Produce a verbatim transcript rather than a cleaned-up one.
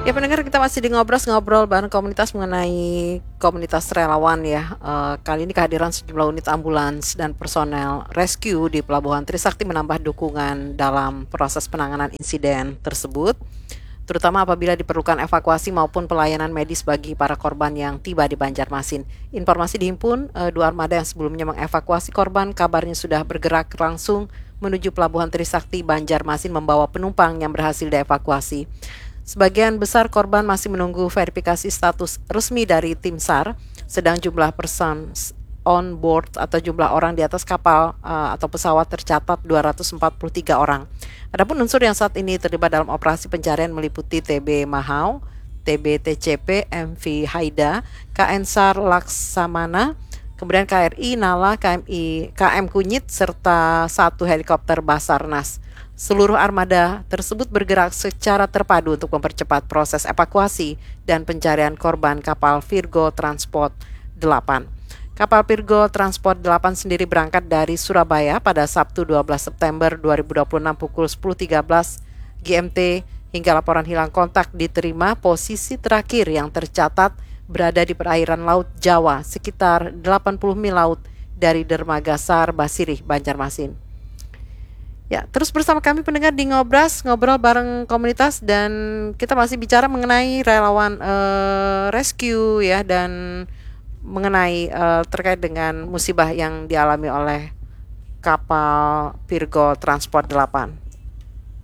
Ya pendengar, kita masih di ngobrol-ngobrol bareng komunitas mengenai komunitas relawan ya. Eh, kali ini kehadiran sejumlah unit ambulans dan personel rescue di Pelabuhan Trisakti menambah dukungan dalam proses penanganan insiden tersebut, terutama apabila diperlukan evakuasi maupun pelayanan medis bagi para korban yang tiba di Banjarmasin. Informasi dihimpun, eh, dua armada yang sebelumnya mengevakuasi korban kabarnya sudah bergerak langsung menuju Pelabuhan Trisakti Banjarmasin membawa penumpang yang berhasil dievakuasi. Sebagian besar korban masih menunggu verifikasi status resmi dari tim SAR, sedang jumlah persons on board atau jumlah orang di atas kapal uh, atau pesawat tercatat dua ratus empat puluh tiga orang. Adapun unsur yang saat ini terlibat dalam operasi pencarian meliputi T B Mahau, T B T C P, M V Haida, K N SAR Laksamana, kemudian K R I Nala, K M I K M Kunyit, serta satu helikopter Basarnas. Seluruh armada tersebut bergerak secara terpadu untuk mempercepat proses evakuasi dan pencarian korban kapal Virgo Transport delapan. Kapal Virgo Transport delapan sendiri berangkat dari Surabaya pada Sabtu dua belas September dua ribu dua puluh enam pukul sepuluh tiga belas G M T. Hingga laporan hilang kontak diterima, posisi terakhir yang tercatat berada di perairan Laut Jawa, sekitar delapan puluh mil laut dari dermaga SAR Basirih, Banjarmasin. Ya, terus bersama kami pendengar di Ngobras, ngobrol bareng komunitas, dan kita masih bicara mengenai relawan eh, rescue ya, dan mengenai eh, terkait dengan musibah yang dialami oleh kapal Virgo Transport delapan.